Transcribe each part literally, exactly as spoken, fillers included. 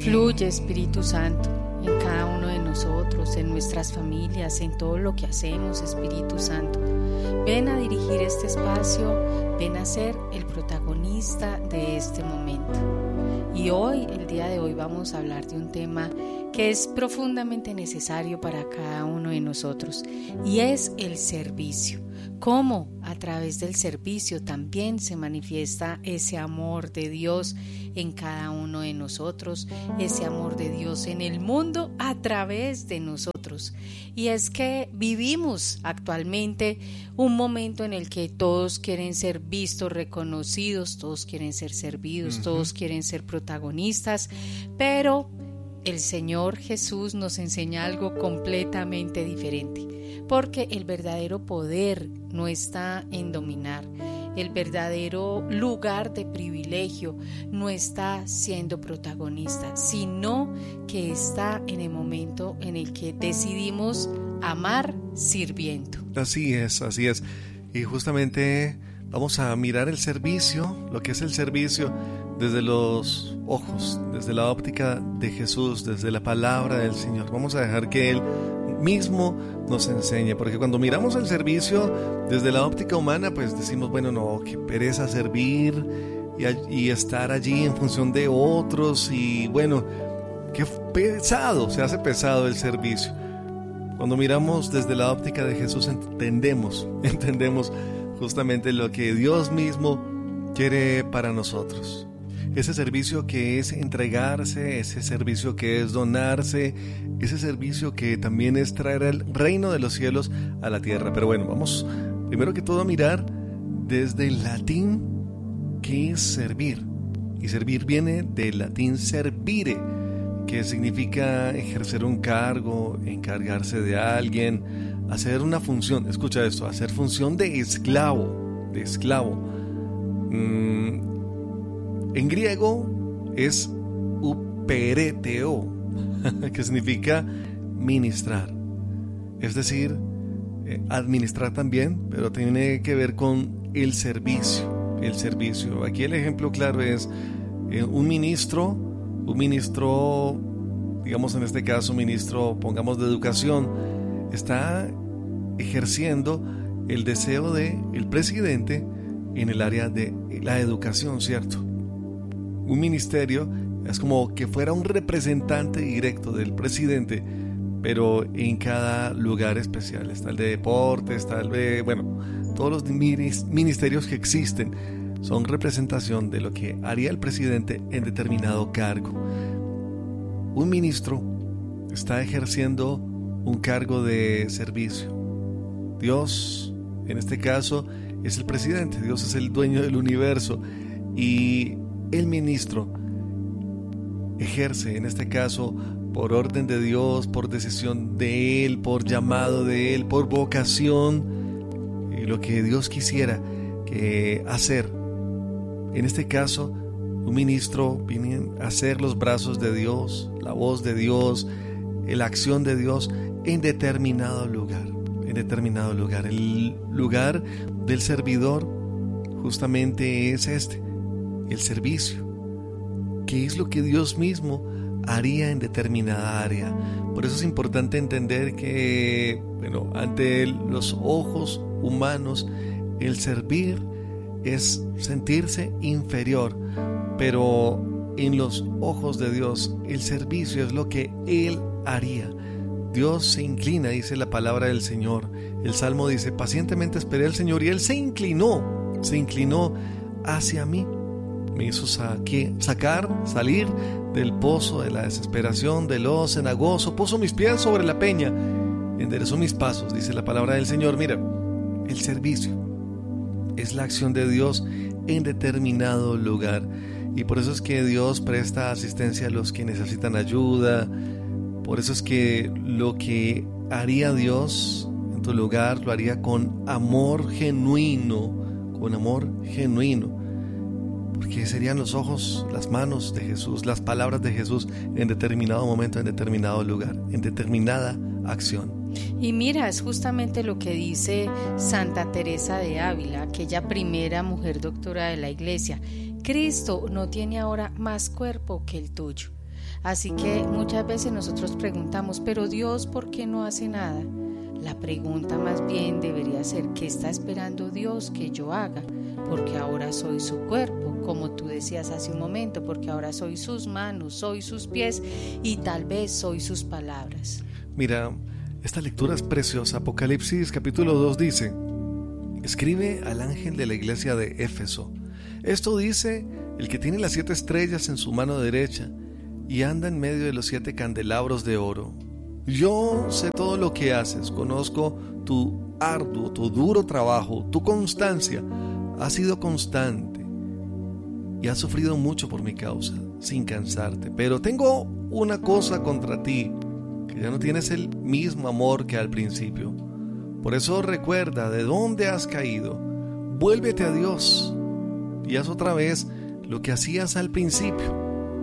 Fluye, Espíritu Santo, en cada uno de nosotros, en nuestras familias, en todo lo que hacemos, Espíritu Santo. Ven a dirigir este espacio, ven a ser el protagonista de este momento. Y hoy, el día de hoy, vamos a hablar de un tema que es profundamente necesario para cada uno de nosotros, y es el servicio. Cómo a través del servicio también se manifiesta ese amor de Dios en cada uno de nosotros, ese amor de Dios en el mundo a través de nosotros. Y es que vivimos actualmente un momento en el que todos quieren ser vistos, reconocidos, todos quieren ser servidos, uh-huh. todos quieren ser protagonistas, pero el Señor Jesús nos enseña algo completamente diferente, porque el verdadero poder no está en dominar, el verdadero lugar de privilegio no está siendo protagonista, sino que está en el momento en el que decidimos amar sirviendo. Así es, así es. Y justamente vamos a mirar el servicio, lo que es el servicio desde los ojos, desde la óptica de Jesús, desde la palabra del Señor. Vamos a dejar que Él mismo nos enseñe, porque cuando miramos el servicio desde la óptica humana, pues decimos, bueno, no, qué pereza servir y, y estar allí en función de otros, y bueno, qué pesado, se hace pesado el servicio. Cuando miramos desde la óptica de Jesús, entendemos, entendemos justamente lo que Dios mismo quiere para nosotros. Ese servicio que es entregarse, ese servicio que es donarse, ese servicio que también es traer el reino de los cielos a la tierra. Pero bueno, vamos primero que todo a mirar desde el latín qué es servir. Y servir viene del latín servire, que significa ejercer un cargo, encargarse de alguien, hacer una función. Escucha esto, hacer función de esclavo, de esclavo. Mm, En griego es upereteo, que significa ministrar. Es decir, eh, administrar también, pero tiene que ver con el servicio. El servicio. Aquí el ejemplo claro es eh, un ministro, un ministro, digamos en este caso, ministro, pongamos de educación, está ejerciendo el deseo del presidente en el área de la educación, ¿cierto? Un ministerio es como que fuera un representante directo del presidente, pero en cada lugar especial. Está el de deportes, está el de, bueno, todos los ministerios que existen son representación de lo que haría el presidente en determinado cargo. Un ministro está ejerciendo un cargo de servicio. Dios, en este caso, es el presidente. Dios es el dueño del universo, y el ministro ejerce, en este caso, por orden de Dios, por decisión de Él, por llamado de Él, por vocación, y lo que Dios quisiera que hacer. En este caso, un ministro viene a ser los brazos de Dios, la voz de Dios, la acción de Dios en determinado lugar, en determinado lugar. El lugar del servidor justamente es este, el servicio, que es lo que Dios mismo haría en determinada área. Por eso es importante entender que, bueno, ante los ojos humanos, el servir es sentirse inferior, pero en los ojos de Dios, el servicio es lo que Él haría. Dios se inclina, dice la palabra del Señor. El Salmo dice, pacientemente esperé al Señor y Él se inclinó, se inclinó hacia mí. Me hizo sacar, salir del pozo de la desesperación, del lodo cenagoso, puso mis pies sobre la peña, enderezó mis pasos, dice la palabra del Señor. Mira, el servicio es la acción de Dios en determinado lugar, y por eso es que Dios presta asistencia a los que necesitan ayuda. Por eso es que lo que haría Dios en tu lugar lo haría con amor genuino, con amor genuino. Porque serían los ojos, las manos de Jesús, las palabras de Jesús en determinado momento, en determinado lugar, en determinada acción. Y mira, es justamente lo que dice Santa Teresa de Ávila, aquella primera mujer doctora de la Iglesia. Cristo no tiene ahora más cuerpo que el tuyo. Así que muchas veces nosotros preguntamos, pero Dios, ¿por qué no hace nada? La pregunta más bien debería ser, ¿qué está esperando Dios que yo haga? Porque ahora soy su cuerpo, como tú decías hace un momento, porque ahora soy sus manos, soy sus pies y tal vez soy sus palabras. Mira, esta lectura es preciosa. Apocalipsis capítulo dos dice: escribe al ángel de la iglesia de Éfeso. Esto dice el que tiene las siete estrellas en su mano derecha y anda en medio de los siete candelabros de oro. Yo sé todo lo que haces, conozco tu arduo, tu duro trabajo, tu constancia. Has sido constante y has sufrido mucho por mi causa, sin cansarte. Pero tengo una cosa contra ti, que ya no tienes el mismo amor que al principio. Por eso recuerda de dónde has caído. Vuélvete a Dios y haz otra vez lo que hacías al principio.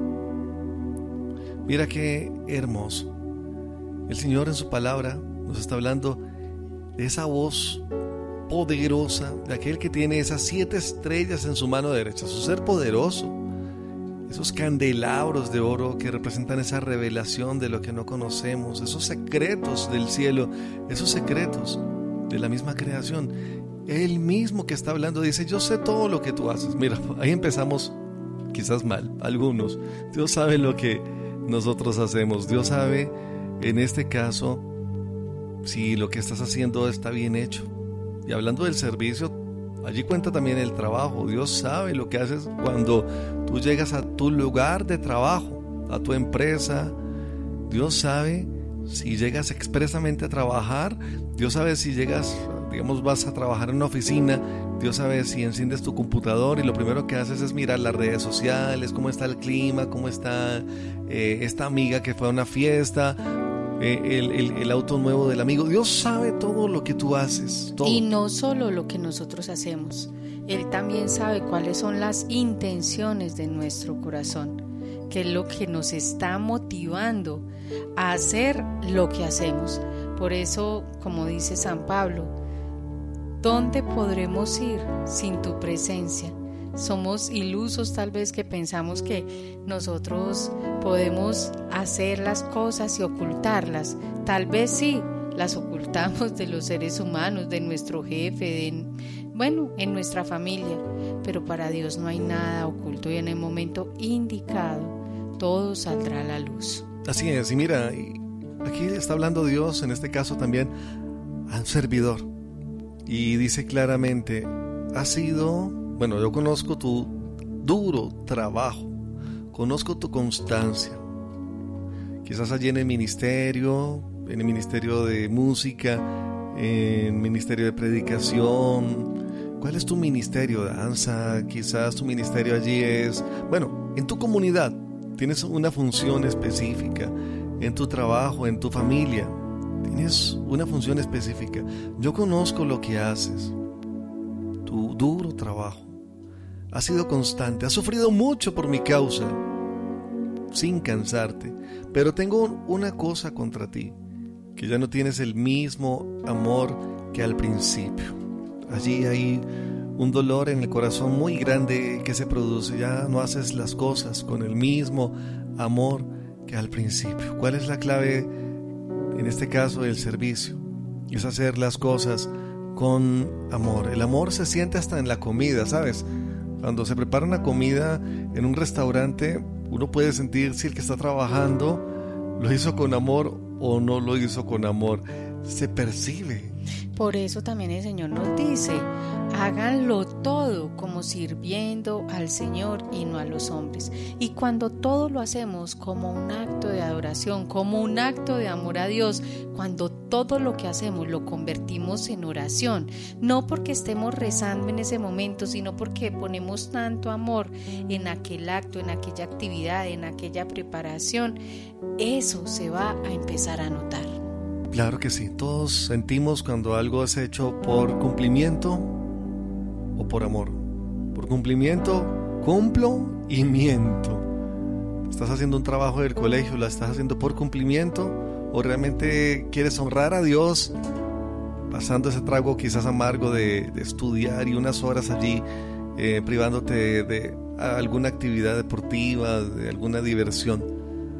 Mira qué hermoso. El Señor en su palabra nos está hablando de esa voz poderosa, de aquel que tiene esas siete estrellas en su mano derecha, su ser poderoso, esos candelabros de oro que representan esa revelación de lo que no conocemos, esos secretos del cielo, esos secretos de la misma creación. Él mismo que está hablando dice: yo sé todo lo que tú haces. Mira, ahí empezamos quizás mal, algunos. Dios sabe lo que nosotros hacemos. Dios sabe, en este caso, si lo que estás haciendo está bien hecho. Y hablando del servicio, allí cuenta también el trabajo. Dios sabe lo que haces cuando tú llegas a tu lugar de trabajo, a tu empresa. Dios sabe si llegas expresamente a trabajar. Dios sabe si llegas, digamos, vas a trabajar en una oficina. Dios sabe si enciendes tu computador y lo primero que haces es mirar las redes sociales, cómo está el clima, cómo está eh, esta amiga que fue a una fiesta, eh, el, el, el auto nuevo del amigo. Dios sabe todo lo que tú haces, todo. Y no solo lo que nosotros hacemos, Él también sabe cuáles son las intenciones de nuestro corazón, que es lo que nos está motivando a hacer lo que hacemos. Por eso, como dice San Pablo, ¿dónde podremos ir sin tu presencia? Somos ilusos tal vez que pensamos que nosotros podemos hacer las cosas y ocultarlas. Tal vez sí, las ocultamos de los seres humanos, de nuestro jefe, de, bueno, en nuestra familia. Pero para Dios no hay nada oculto y en el momento indicado todo saldrá a la luz. Así es, y mira, aquí está hablando Dios, en este caso también, a un servidor. Y dice claramente: ha sido, bueno, yo conozco tu duro trabajo, conozco tu constancia. Quizás allí en el ministerio, en el ministerio de música, en el ministerio de predicación. ¿Cuál es tu ministerio? Danza, quizás tu ministerio allí es, bueno, en tu comunidad tienes una función específica, en tu trabajo, en tu familia. Tienes una función específica. Yo conozco lo que haces, tu duro trabajo. Has sido constante, has sufrido mucho por mi causa, sin cansarte. Pero tengo una cosa contra ti, que ya no tienes el mismo amor que al principio. Allí hay un dolor en el corazón muy grande que se produce. Ya no haces las cosas con el mismo amor que al principio. ¿Cuál es la clave? En este caso, el servicio es hacer las cosas con amor. El amor se siente hasta en la comida, ¿sabes? Cuando se prepara una comida en un restaurante, uno puede sentir si el que está trabajando lo hizo con amor o no lo hizo con amor. Se percibe. Por eso también el Señor nos dice: háganlo todo como sirviendo al Señor y no a los hombres. Y cuando todo lo hacemos como un acto de adoración, como un acto de amor a Dios, cuando todo lo que hacemos lo convertimos en oración, no porque estemos rezando en ese momento, sino porque ponemos tanto amor en aquel acto, en aquella actividad, en aquella preparación, eso se va a empezar a notar. Claro que sí, todos sentimos cuando algo es hecho por cumplimiento o por amor. Por cumplimiento, cumplo y miento. ¿Estás haciendo un trabajo del colegio? ¿Lo estás haciendo por cumplimiento? ¿O realmente quieres honrar a Dios pasando ese trago quizás amargo de, de estudiar y unas horas allí eh, privándote de, de alguna actividad deportiva, de alguna diversión?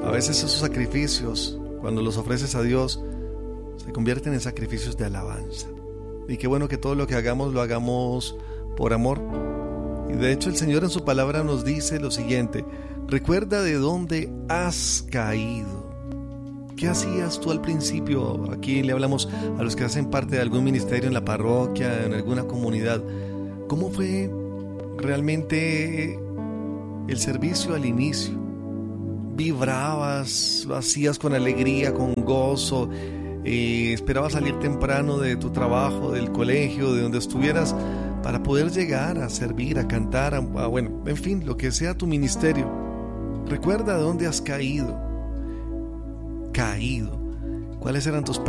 A veces esos sacrificios, cuando los ofreces a Dios, se convierten en sacrificios de alabanza. Y qué bueno que todo lo que hagamos lo hagamos por amor. Y de hecho el Señor en su palabra nos dice lo siguiente: recuerda de dónde has caído. ¿Qué hacías tú al principio? Aquí le hablamos a los que hacen parte de algún ministerio en la parroquia, en alguna comunidad. ¿Cómo fue realmente el servicio al inicio? ¿Vibrabas? ¿Lo hacías con alegría, con gozo? Eh, ¿Esperabas salir temprano de tu trabajo, del colegio, de donde estuvieras, para poder llegar a servir, a cantar, a, a, bueno, en fin, lo que sea tu ministerio? Recuerda de dónde has caído. Caído. ¿Cuáles eran tus